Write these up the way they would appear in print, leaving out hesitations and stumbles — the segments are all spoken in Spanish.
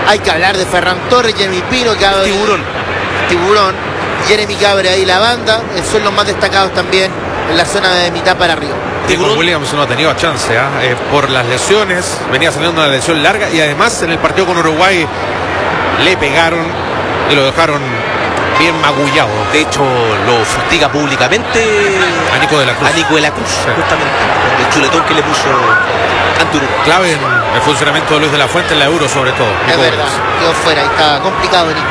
Hay que hablar de Ferran Torres, Jeremy Pino, que Tiburón, Jeremy que abre ahí la banda, son los más destacados también en la zona de mitad para arriba. Tiburón Williams no ha tenido chance por las lesiones, venía saliendo una lesión larga y además en el partido con Uruguay le pegaron y lo dejaron bien magullado. De hecho, lo fustiga públicamente a Nico de la Cruz. Sí. Justamente, el chuletón que le puso ante Uruguay. Clave en el funcionamiento de Luis de la Fuente en la Euro, sobre todo. Es verdad, quedó fuera y está complicado, Nico.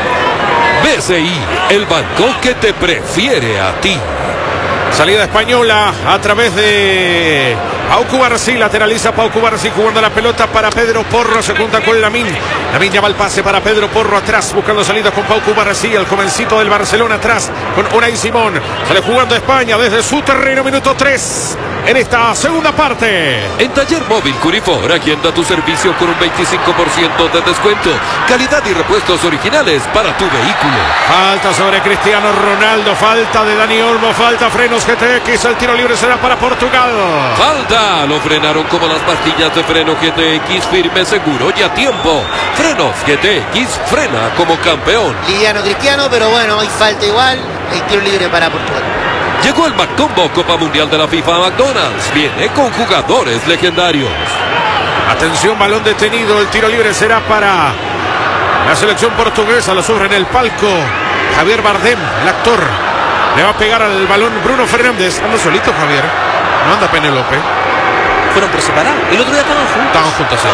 BCI, el banco que te prefiere a ti. Salida española a través de Pau Cubarsí, lateraliza Pau Cubarsí jugando la pelota para Pedro Porro, se junta con Lamine llama el pase para Pedro Porro atrás, buscando salidas con Pau Cubarsí, el jovencito del Barcelona atrás con Unai Simón, sale jugando España desde su terreno, minuto 3 en esta segunda parte. En Taller Móvil Curifor, agenda tu servicio con un 25% de descuento, calidad y repuestos originales para tu vehículo. Falta sobre Cristiano Ronaldo, falta de Dani Olmo, falta frenos GTX, el tiro libre será para Portugal. Falta, lo frenaron como las pastillas de freno GTX, firme, seguro y a tiempo. Frenos GTX, frena como campeón. Liviano Cristiano, pero bueno, hay falta igual, el tiro libre para Portugal. Llegó el McCombo Copa Mundial de la FIFA a McDonald's. Viene con jugadores legendarios. Atención, balón detenido. El tiro libre será para la selección portuguesa. Lo sufre en el palco Javier Bardem, el actor. Le va a pegar al balón Bruno Fernández. Anda solito Javier. No anda Penélope. Fueron por separado. El otro día estaban juntos. Estaban juntos, sí.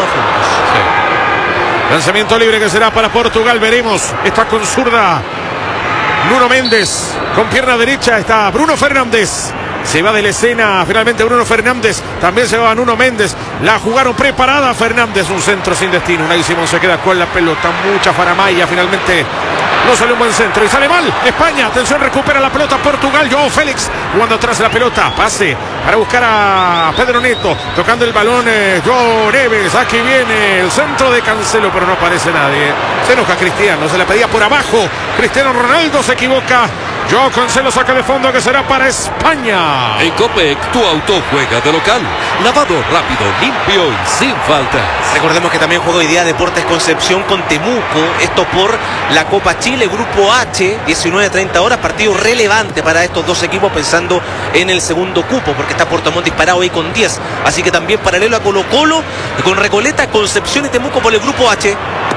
Lanzamiento libre que será para Portugal. Veremos. Está con zurda Nuno Méndez, con pierna derecha está Bruno Fernández. Se va de la escena finalmente Bruno Fernández. También se va Nuno Méndez. La jugaron preparada Fernández. Un centro sin destino. Unai Simón se queda con la pelota. Mucha faramaya. Finalmente no sale un buen centro. Y sale mal España. Atención, recupera la pelota Portugal. Joao Félix jugando atrás de la pelota. Pase para buscar a Pedro Neto. Tocando el balón Joao Neves. Aquí viene el centro de Cancelo. Pero no aparece nadie. Se enoja Cristiano. Se la pedía por abajo. Cristiano Ronaldo se equivoca. Joao Cancelo saca de fondo que será para España. En Copec, tu auto juega de local. Lavado rápido, limpio y sin faltas. Recordemos que también juega hoy día Deportes Concepción con Temuco. Esto por la Copa Chile, Grupo H, 19:30 horas. Partido relevante para estos dos equipos pensando en el segundo cupo, porque está Puerto Montt disparado ahí con 10. Así que también paralelo a Colo Colo, con Recoleta, Concepción y Temuco por el Grupo H.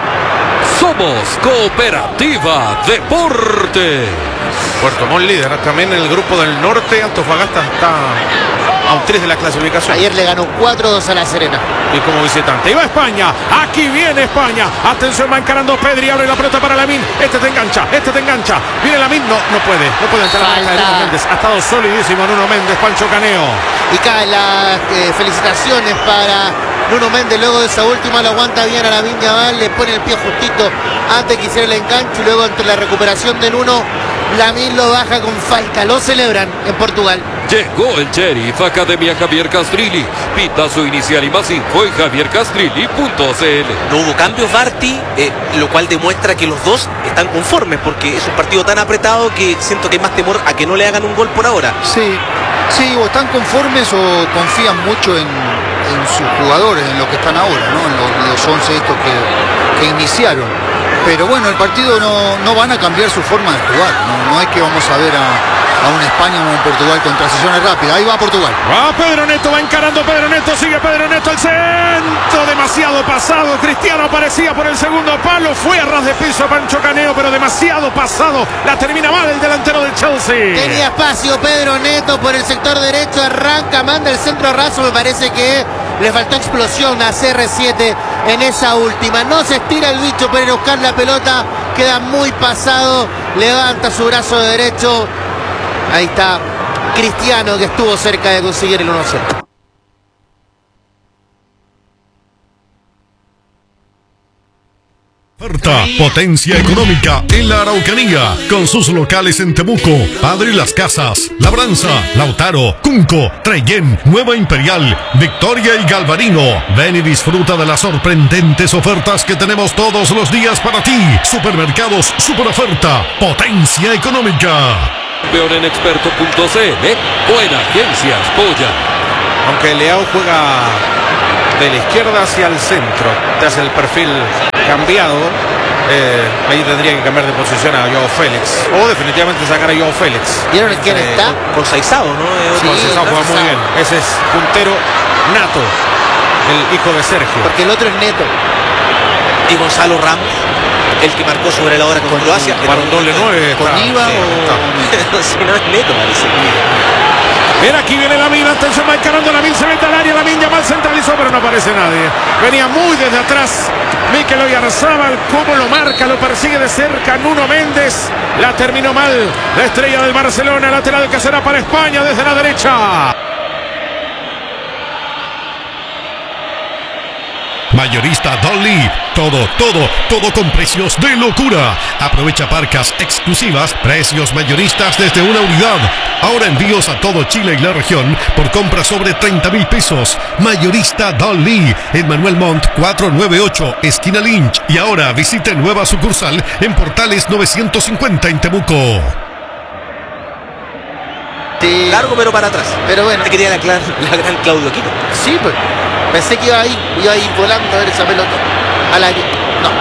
Somos Cooperativa Deporte. Puerto Montt líder, también en el grupo del norte. Antofagasta está a un 3 de la clasificación. Ayer le ganó 4-2 a La Serena. Y como visitante. Y va España. Aquí viene España. Atención, va encarando Pedri. Abre la pelota para Lamine. Este te engancha. Viene Lamine. No puede entrar a la marca de Nuno Méndez. Ha estado solidísimo Nuno Méndez. Pancho Caneo. Y caen las felicitaciones para Nuno Méndez. Luego de esa última lo aguanta bien a Lamine Yamal. Le pone el pie justito antes que hiciera el enganche. Y luego entre la recuperación de Nuno, Lamine lo baja con falta. Lo celebran en Portugal. Llegó el Sheriff Academia Javier Castrilli. Pita su inicial y más info en javiercastrilli.cl. No hubo cambios, Barty, lo cual demuestra que los dos están conformes, porque es un partido tan apretado que siento que hay más temor a que no le hagan un gol por ahora. Sí, o están conformes o confían mucho en sus jugadores, en lo que están ahora, ¿no? En los 11 estos que iniciaron. Pero bueno, el partido no van a cambiar su forma de jugar. No es que vamos a ver a un España o un Portugal con transiciones rápidas. Ahí va Portugal. Va Pedro Neto, va encarando Pedro Neto. Sigue Pedro Neto, el centro demasiado pasado. Cristiano aparecía por el segundo palo. Fue a ras de piso Pancho Caneo, pero demasiado pasado. La termina mal el delantero del Chelsea. Tenía espacio Pedro Neto por el sector derecho. Arranca, manda el centro raso. Me parece que le faltó explosión a CR7 en esa última. No se estira el bicho para ir a buscar la pelota. Queda muy pasado. Levanta su brazo derecho. Ahí está Cristiano, que estuvo cerca de conseguir el 1-0. Oferta, potencia económica en la Araucanía, con sus locales en Temuco, Padre Las Casas, Labranza, Lautaro, Cunco, Trellén, Nueva Imperial, Victoria y Galvarino. Ven y disfruta de las sorprendentes ofertas que tenemos todos los días para ti. Supermercados Super Oferta, potencia económica. Peor en experto.cl o en Agencias Polla. Aunque Leao juega de la izquierda hacia el centro, te hace el perfil cambiado. Ahí tendría que cambiar de posición a Joao Félix. O definitivamente sacar a Joao Félix. ¿Vieron quién está? Con Saizao, ¿no? Sí, Conceição juega muy bien. Ese es puntero nato, el hijo de Sergio. Porque el otro es Neto. Y Gonzalo Ramos, el que marcó sobre la hora con Croacia. Para un doble 9. ¿Con IVA Pero si no es Neto, parece. Mira, aquí viene Lamine, atención, va encarando Lamine, se mete al área, Lamine Yamal centralizó, pero no aparece nadie. Venía muy desde atrás Mikel Oyarzabal, cómo lo marca, lo persigue de cerca Nuno Méndez, la terminó mal, la estrella del Barcelona, lateral que será para España desde la derecha. Mayorista Dolly, todo con precios de locura. Aprovecha parcas exclusivas, precios mayoristas desde una unidad. Ahora envíos a todo Chile y la región por compras sobre 30.000 pesos. Mayorista Dolly, en Manuel Montt 498, esquina Lynch. Y ahora visite nueva sucursal en Portales 950 en Temuco. Sí. Largo pero para atrás. Pero bueno. Te quería la gran Claudio Quino. Sí, pues. Pensé que iba a ir volando a ver esa pelota al aire. No.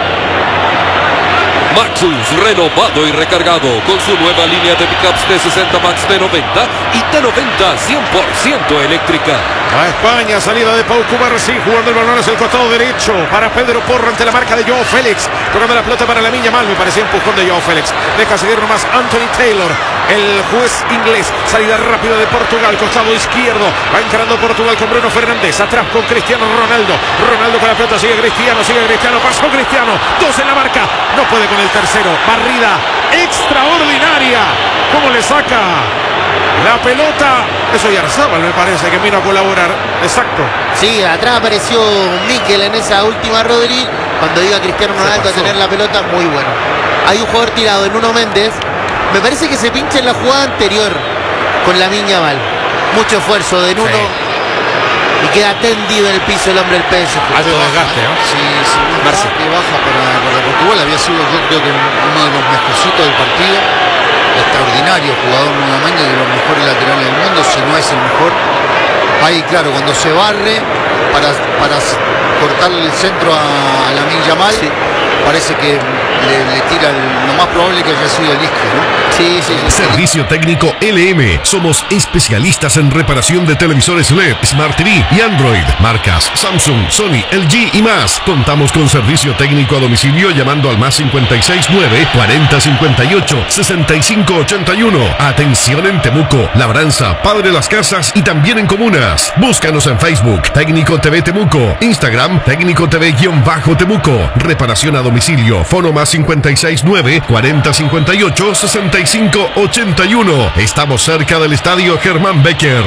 Maxus, renovado y recargado con su nueva línea de pickups T60 Max T90 y T90 100% eléctrica. A España, salida de Pau Cubarsí, jugando el balón hacia el costado derecho para Pedro Porro ante la marca de Joao Félix, tocando la pelota para Lamine Yamal, me parecía empujón de Joao Félix, deja seguir nomás Anthony Taylor, el juez inglés, salida rápida de Portugal, costado izquierdo, va encarando Portugal con Bruno Fernández, atrás con Cristiano Ronaldo con la pelota, sigue Cristiano, pasó Cristiano, 2 en la marca, no puede con el tercero, barrida extraordinaria, cómo le saca la pelota, eso Oyarzabal me parece que vino a colaborar, exacto. Sí, atrás apareció Mikel en esa última, Rodri, cuando iba Cristiano Ronaldo a tener la pelota, muy bueno. Hay un jugador tirado en Nuno Méndez, me parece que se pincha en la jugada anterior con Lamine Yamal, mucho esfuerzo de Nuno y queda tendido en el piso el hombre del PSG. Alto desgaste, ¿no? Sí, Marce que baja para Portugal, había sido yo creo que uno de los mejorcitos del partido. Extraordinario jugador nuevamente, de los mejores laterales del mundo, si no es el mejor. Ahí claro, cuando se barre para cortar el centro a Lamine Yamal, parece que le tira lo más probable que haya sido el disco, ¿no? Sí. Servicio técnico LM. Somos especialistas en reparación de televisores LED, Smart TV y Android. Marcas Samsung, Sony, LG y más. Contamos con servicio técnico a domicilio llamando al más 569 40 58 65 81. Atención en Temuco, Labranza, Padre Las Casas y también en comunas. Búscanos en Facebook, Técnico TV Temuco, Instagram, Técnico TV-Temuco. Reparación a domicilio, fono más 569 40 58 65 81. Estamos cerca del estadio Germán Becker.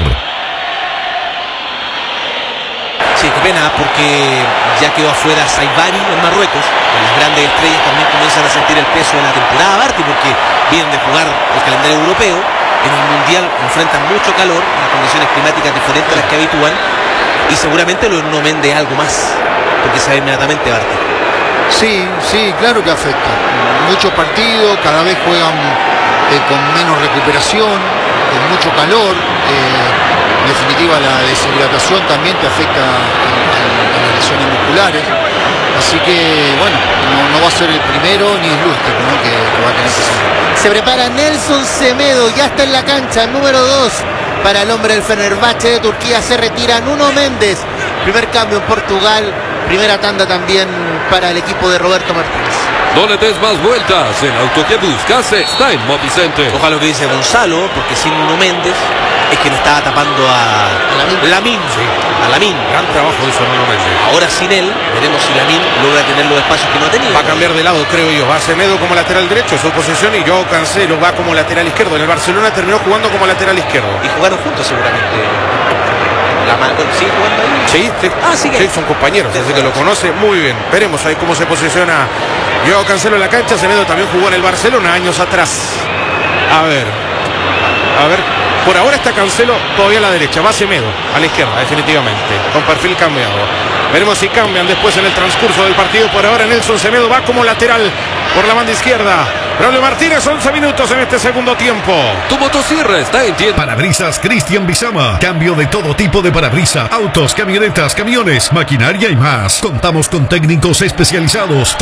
Sí, qué pena, porque ya quedó afuera Saibari en Marruecos. Las grandes estrellas también comienzan a sentir el peso de la temporada, Barty, porque vienen de jugar el calendario europeo. En el Mundial enfrentan mucho calor, unas condiciones climáticas diferentes a las que habitúan, y seguramente lo Nuno Méndez algo más, porque sabe inmediatamente, Barty. Sí, claro que afecta. Muchos partidos, cada vez juegan con menos recuperación, con mucho calor. En definitiva, la deshidratación también te afecta a las lesiones musculares. Así que, bueno, no va a ser el primero ni el último, ¿no? que va a tener que ser. Se prepara Nelson Semedo, ya está en la cancha, número 2 para el hombre del Fenerbahce de Turquía. Se retira Nuno Méndez, primer cambio en Portugal, primera tanda también para el equipo de Roberto Martínez. No le des más vueltas, el auto que buscas está en Movistar. Ojalá lo que dice Gonzalo, porque sin Nuno Méndez es que no estaba tapando a Lamine. A Lamine. Gran trabajo hizo Nuno Méndez. Ahora sin él, veremos si Lamine logra tener los espacios que no ha tenido. Va a cambiar de lado, creo yo. Va Semedo como lateral derecho, su posición, y Joao Cancelo va como lateral izquierdo. En el Barcelona terminó jugando como lateral izquierdo. Y jugaron juntos seguramente. ¿Sigue jugando ahí? Sí, son compañeros, así que lo conoce muy bien. Veremos ahí cómo se posiciona Joao Cancelo en la cancha. Semedo también jugó en el Barcelona años atrás. A ver. Por ahora está Cancelo todavía a la derecha, va Semedo a la izquierda, definitivamente, con perfil cambiado. Veremos si cambian después en el transcurso del partido. Por ahora Nelson Semedo va como lateral por la banda izquierda. Braulio Martínez, 11 minutos en este segundo tiempo. Tu motosierra está en tienda. Parabrisas Cristian Bizama. Cambio de todo tipo de parabrisas. Autos, camionetas, camiones, maquinaria y más. Contamos con técnicos especializados.